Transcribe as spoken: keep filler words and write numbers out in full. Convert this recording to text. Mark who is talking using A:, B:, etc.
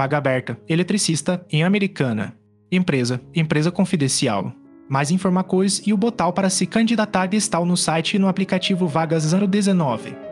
A: vaga aberta, eletricista em Americana. Empresa, empresa confidencial. Mais informações e o botão para se candidatar está no site e no aplicativo Vagas zero dezenove.